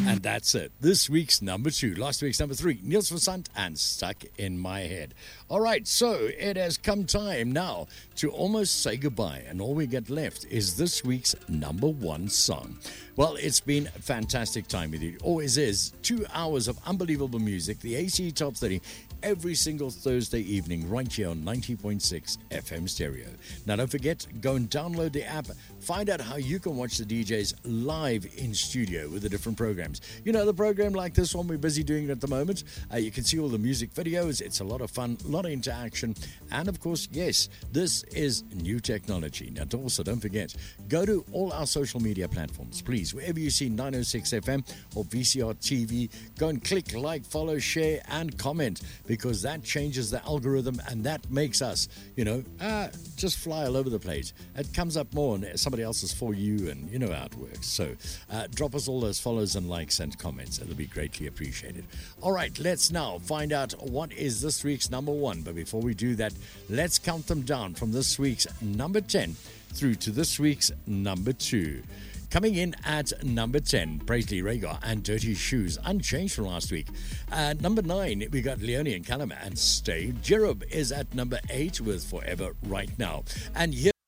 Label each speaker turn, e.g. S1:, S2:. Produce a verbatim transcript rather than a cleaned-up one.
S1: And that's it. This week's number two. Last week's number three. Niels Versant and Stuck in My Head. All right, so it has come time now to almost say goodbye. And all we get left is this week's number one song. Well, it's been a fantastic time with you. It always is. Two hours of unbelievable music. The A C Top thirty every single Thursday evening right here on ninety point six F M Stereo. Now, don't forget, go and download the app. Find out how you can watch the D Js live in studio with the different programs. You know, the program like this one we're busy doing at the moment. Uh, you can see all the music videos. It's a lot of fun, a lot of interaction. And, of course, yes, this is new technology. Now, also, don't forget, go to all our social media platforms, please. Wherever you see nine oh six F M or V C R T V, go and click like, follow, share, and comment, because that changes the algorithm and that makes us, you know, uh, just fly all over the place. It comes up more and somebody else is for you, and you know how it works. So uh, drop us all those follows and likes and comments. It'll be greatly appreciated. All right, let's now find out what is this week's number one. But before we do that, let's count them down from this week's number ten through to this week's number two. Coming in at number ten, Presley Rhaegar and Dirty Shoes, unchanged from last week. At number nine, we got Leonie and Callum and Stay. Jerob is at number eight with Forever Right Now. And here